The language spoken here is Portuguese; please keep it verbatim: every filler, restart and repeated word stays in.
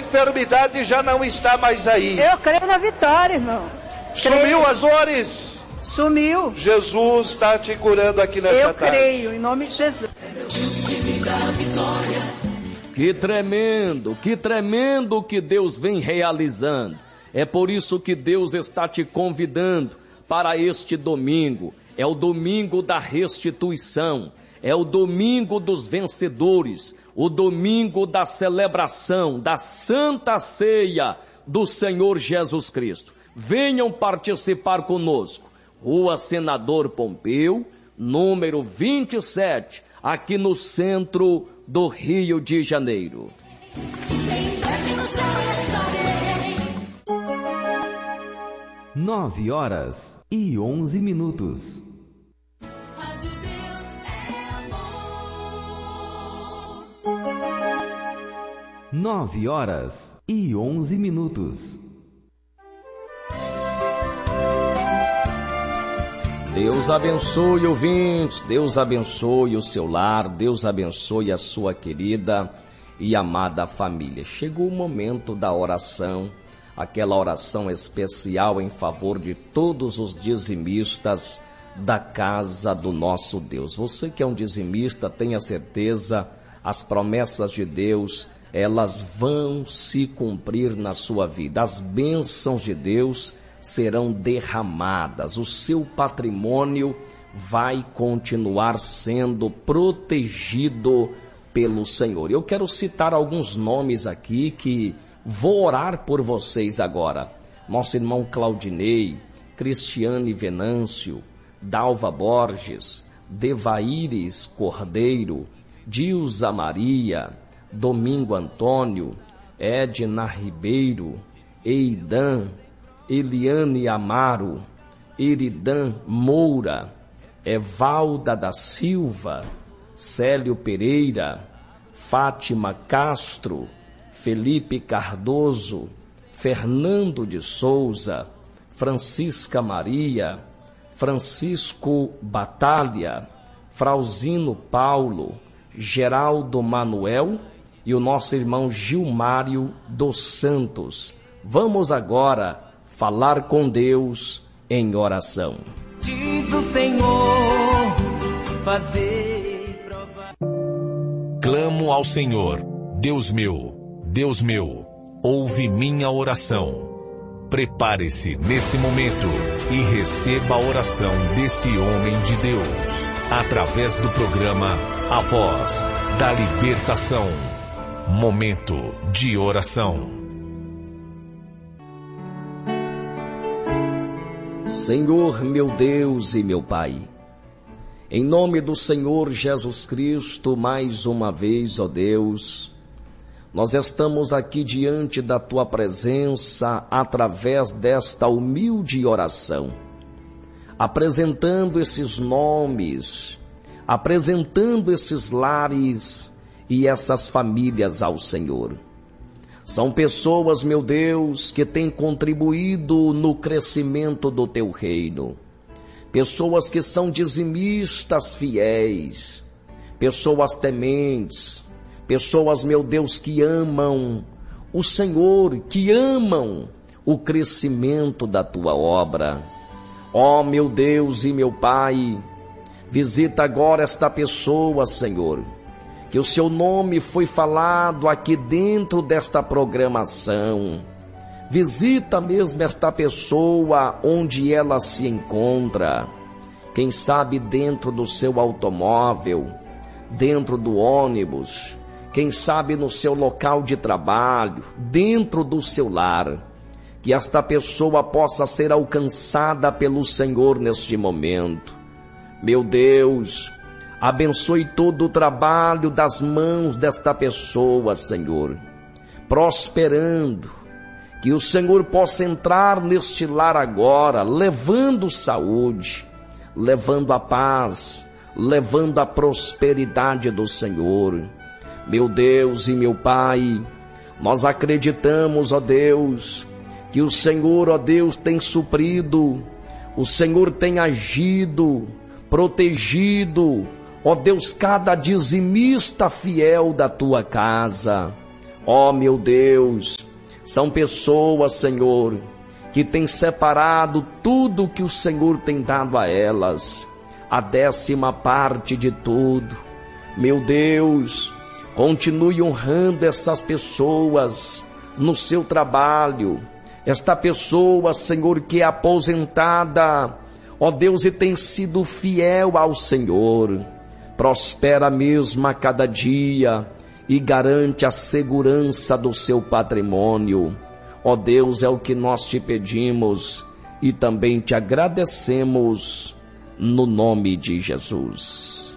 enfermidade já não está mais aí. Eu creio na vitória, irmão. Sumiu Creio. as dores? Sumiu. Jesus está te curando aqui nessa Eu tarde. creio, em nome de Jesus. Que tremendo, que tremendo que Deus vem realizando. É por isso que Deus está te convidando para este domingo. É o domingo da restituição, é o domingo dos vencedores, o domingo da celebração da Santa Ceia do Senhor Jesus Cristo. Venham participar conosco. Rua Senador Pompeu, número vinte e sete, aqui no centro do Rio de Janeiro. Nove horas e onze minutos. Nove horas e onze minutos. Deus abençoe, ouvintes, Deus abençoe o seu lar, Deus abençoe a sua querida e amada família. Chegou o momento da oração, aquela oração especial em favor de todos os dizimistas da casa do nosso Deus. Você que é um dizimista, tenha certeza, as promessas de Deus, elas vão se cumprir na sua vida. As bênçãos de Deus serão derramadas. O seu patrimônio vai continuar sendo protegido pelo Senhor. Eu quero citar alguns nomes aqui que vou orar por vocês agora. Nosso irmão Claudinei, Cristiane Venâncio, Dalva Borges, Devaíris Cordeiro, Dilza Maria, Domingo Antônio, Edna Ribeiro, Eidan, Eliane Amaro, Eridan Moura, Evalda da Silva, Célio Pereira, Fátima Castro, Felipe Cardoso, Fernando de Souza, Francisca Maria, Francisco Batalha, Frauzino Paulo, Geraldo Manuel e o nosso irmão Gilmário dos Santos. Vamos agora falar com Deus em oração. Diz o Senhor, fazer provar. Clamo ao Senhor, Deus meu, Deus meu, ouve minha oração. Prepare-se nesse momento e receba a oração desse homem de Deus, através do programa A Voz da Libertação. Momento de oração. Senhor, meu Deus e meu Pai, em nome do Senhor Jesus Cristo, mais uma vez, ó Deus, nós estamos aqui diante da Tua presença através desta humilde oração, apresentando esses nomes, apresentando esses lares e essas famílias ao Senhor. São pessoas, meu Deus, que têm contribuído no crescimento do Teu reino. Pessoas que são dizimistas fiéis, pessoas tementes, pessoas, meu Deus, que amam o Senhor, que amam o crescimento da Tua obra. Ó, meu Deus e meu Pai, visita agora esta pessoa, Senhor, que o Seu nome foi falado aqui dentro desta programação. Visita mesmo esta pessoa onde ela se encontra. Quem sabe dentro do seu automóvel, dentro do ônibus, quem sabe no seu local de trabalho, dentro do seu lar. Que esta pessoa possa ser alcançada pelo Senhor neste momento. Meu Deus, abençoe todo o trabalho das mãos desta pessoa, Senhor, prosperando, que o Senhor possa entrar neste lar agora, levando saúde, levando a paz, levando a prosperidade do Senhor. Meu Deus e meu Pai, nós acreditamos, ó Deus, que o Senhor, ó Deus, tem suprido, o Senhor tem agido, protegido, ó Deus, cada dizimista fiel da Tua casa. Ó meu Deus, são pessoas, Senhor, que têm separado tudo que o Senhor tem dado a elas, a décima parte de tudo. Meu Deus, continue honrando essas pessoas no seu trabalho. Esta pessoa, Senhor, que é aposentada, ó Deus, e tem sido fiel ao Senhor, prospera mesmo a cada dia e garante a segurança do seu patrimônio. Ó Deus, é o que nós te pedimos e também te agradecemos no nome de Jesus.